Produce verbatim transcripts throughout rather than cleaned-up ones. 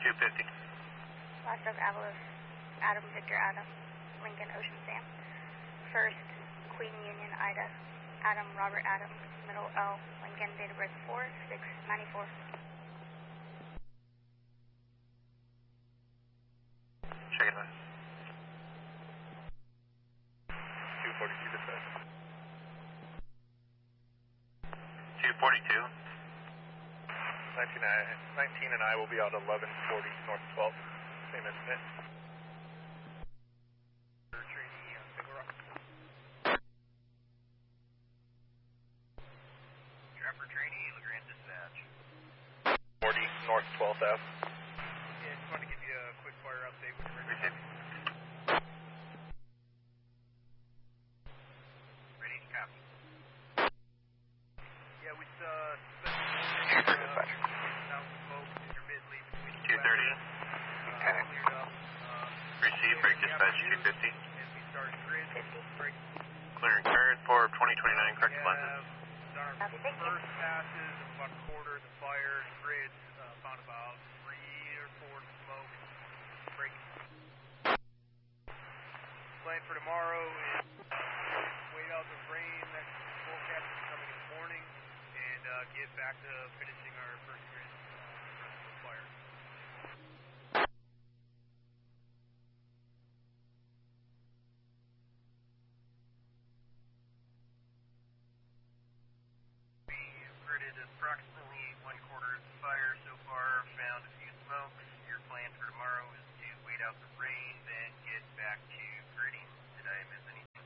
two fifty. Last of Avalos, Adam Victor Adam, Lincoln Ocean Sam. First, Queen Union Ida, Adam Robert Adam, middle L, Lincoln date of birth four six ninety-four. Check it out. two forty-two dispatch. two forty-two. nineteen, nineteen and I will be out eleven forty North twelfth. Same incident. Trainee on Single Rock. Trapper trainee, LeGrand dispatch. forty North twelfth Ave. Yeah, just wanted to give you a quick fire update with the Receive. ready to copy. Yeah, we uh, Two thirty dispatch. two thirty. Okay. Receive, break dispatch two fifty. Clearing current for twenty twenty-nine, correct lenses. Copy, thank you. First passes, about a quarter of the fire, grids, uh, found about three or four smoke, breaking. Plan for tomorrow is uh, wait out the rain that's forecast to be coming in the morning, and uh, get back to finishing our first grid uh, fire. Approximately one quarter of the fire so far, found a few smokes. Your plan for tomorrow is to wait out the rain, then get back to gridding. Did I miss anything?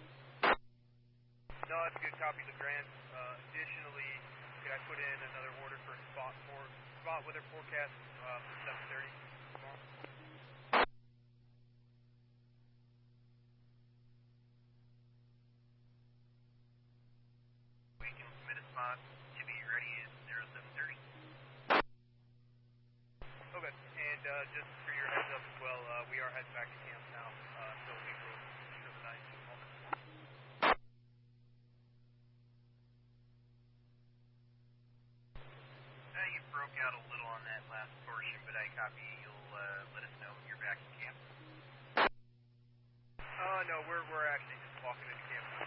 No, that's a good copy of the grant. Uh, additionally, could I put in another order for a spot for spot weather forecast uh, for seven thirty tomorrow? We can submit a spot. Okay, and uh, just for your heads up as well, uh, we are heading back to camp now, uh, so we will show the night in a moment. Uh, you broke out a little on that last portion, but I copy. You'll uh, let us know when you're back in camp. Uh, no, we're we're actually just walking into camp.